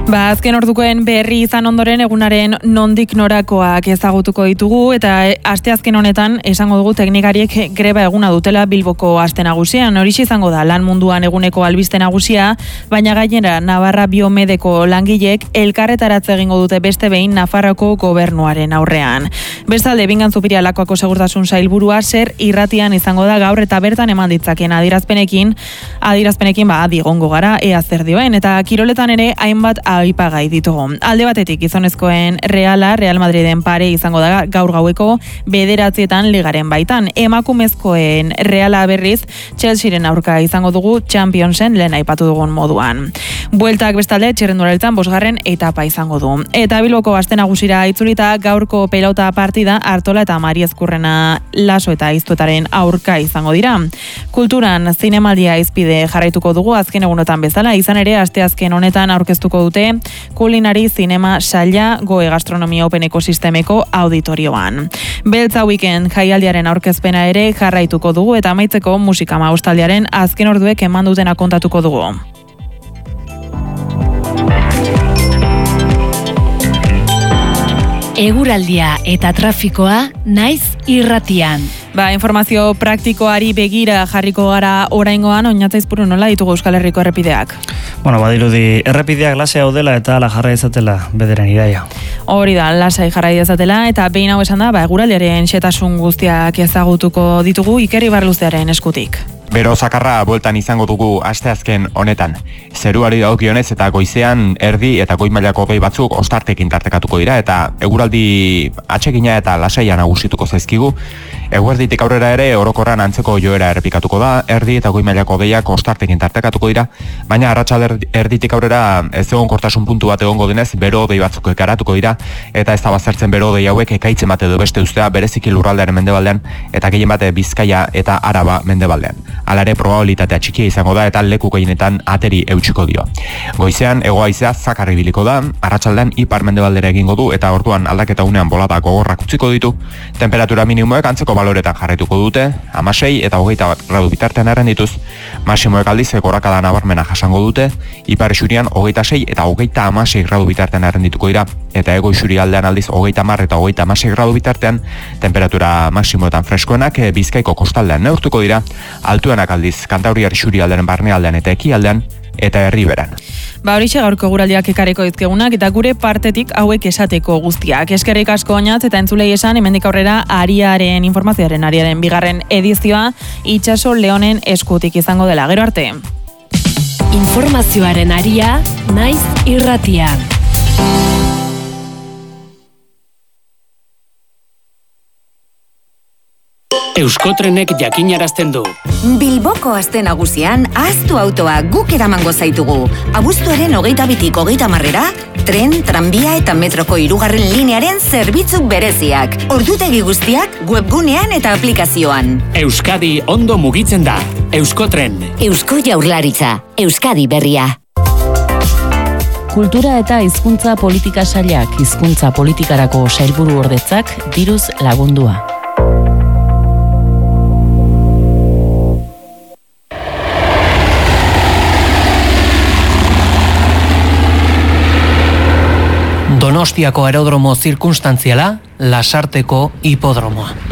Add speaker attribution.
Speaker 1: Azken ordukoen berri izan ondoren egunaren nondik norakoak ezagutuko ditugu eta asteazken honetan esango dugu teknikariek greba eguna dutela Bilboko aste nagusian. Horixe izango da lan munduan eguneko albiste nagusia, baina gainera Navarra Biomedeko langileek elkarretaratze egingo dute beste behin Nafarroako gobernuaren aurrean. Bestalde Bingan Zupirialakoako segurtasun sailburua zer irratian izango da gaur eta bertan eman ditzakeen adierazpenekin adi egongo gara ea zer dioen eta kiroletan ere hainbat aipagai ditugu. Alde batetik gizonezkoen Real Madriden pare izango da gaur gaueko 9:00 ligaren baitan. Emakumezkoen Reala berriz Chelsearen aurka izango dugu Championsen lehen aipatu dugun moduan. Bueltak bestalde txirrendularitzan 5. etapa izango du. Eta Bilboko aste nagusira itzulita gaurko pelota partida Artola eta Mari Ezkurrena Laso eta Iztuetaren aurka izango dira. Kulturan zinemaldia izpide jarraituko dugu azken egunotan bezala, izan ere asteazken honetan aurkeztuko dute kulinari zinema saila Goe Gastronomia Open Ekosistemeko auditorioan. Beltza Weekend jaialdiaren aurkezpena ere jarraituko dugu eta amaitzeko musika maustaldiaren azken orduek eman dutena kontatuko dugu.
Speaker 2: Eguraldia eta trafikoa naiz irratian.
Speaker 1: Informazio praktikoari begira jarriko gara oraingoan, Oñatzaizpuru nola ditugu Euskal Herriko errepideak?
Speaker 3: Badirudi errepideak lasai daudela eta ala jarrai dezatela bederen iraia.
Speaker 1: Hori da, lasai jarrai dezatela eta behin hau esan da, eguraldiaren xehetasun guztiak ezagutuko ditugu Iker Ibarluzearen eskutik.
Speaker 4: Bero zakarra bueltan izango dugu asteazken honetan. Zeruari dagokionez eta goizean erdi eta goi mailako hodei batzuk ostartekin tartekatuko dira eta eguraldi atsegina eta lasaia nagusituko zaizkigu. Eguerditik aurrera ere orokorran antzeko joera errepikatuko da, erdi eta goi mailako hodeiak ostartekin tartekatuko dira, baina arratsalde erditik aurrera ez egonkortasun puntu bat egongo denez bero hodei batzuk garatuko dira eta ez da baztertzen bero hodei hauek ekaitzen bat edo beste ustea bereziki lurraldearen mendebaldean eta gehien bat Bizkaia eta Araba mendebaldean. Hala ere probabilitatea txikia izango da eta leku gehienetan ateri eutsiko dio. Goizean hego-haizea zakar ibiliko da, arratsaldean ipar-mendebaldera egingo du eta orduan aldaketa unean bolada gogorrak utziko ditu. Temperatura minimoek antzeko baloretan jarraituko dute, 16 eta 21 gradu bitartean errendituz. Maximoek aldiz gorakada nabarmena jasango dute, ipar isurian 26 eta 26 gradu bitartean errendituko dira eta hego isuri aldean aldiz 30 eta 36 gradu bitartean. Temperatura maximoetan freskoenak Bizkaiko kostaldean neurtuko dira, altuenak aldiz Kantabriar isurialdean barnealdean eta ekialdean eta herriberan.
Speaker 1: Horixe gaurko eguraldiak ekarriko dizkigunak eta gure partetik hauek esateko guztiak. Eskerrik asko Oñatz eta entzulei esan hemendik aurrera Ariaren informazioaren Ariaren 2. edizioa Itxaso Leonen eskutik izango dela. Gero arte.
Speaker 2: Informazioaren Aria naiz irratian.
Speaker 5: Euskotrenek jakinarazten du.
Speaker 6: Bilboko aste nagusian ahaztu autoa guk eramango zaitugu. Abuztuaren 22tik 30 tren, tranbia eta metroko 3. linearen zerbitzuk bereziak. Ordutegi guztiak webgunean eta aplikazioan.
Speaker 5: Euskadi ondo mugitzen da. Euskotren.
Speaker 6: Eusko Jaurlaritza. Euskadi berria.
Speaker 7: Kultura eta hizkuntza politika sailak hizkuntza politikarako sailburu ordetzak diruz lagundua.
Speaker 8: Donostiako aerodromo zirkunstantziala, Lasarteko hipodromoa.